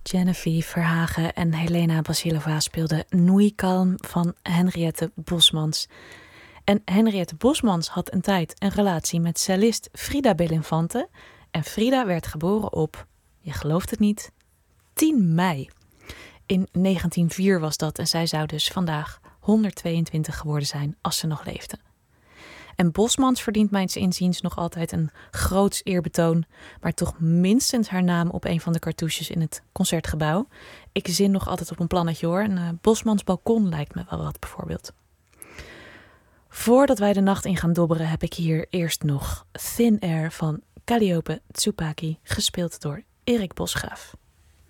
Genevieve Verhagen en Helena Basilova speelden Nuit Calme van Henriette Bosmans. En Henriette Bosmans had een tijd een relatie met cellist Frida Belinfante. En Frida werd geboren op, je gelooft het niet, 10 mei. In 1904 was dat en zij zou dus vandaag 122 geworden zijn als ze nog leefde. En Bosmans verdient mijns inziens nog altijd een groots eerbetoon, maar toch minstens haar naam op een van de cartouches in het Concertgebouw. Ik zin nog altijd op een plannetje hoor, een Bosmans balkon lijkt me wel wat bijvoorbeeld. Voordat wij de nacht in gaan dobberen heb ik hier eerst nog Thin Air van Calliope Tsupaki, gespeeld door Erik Bosgraaf.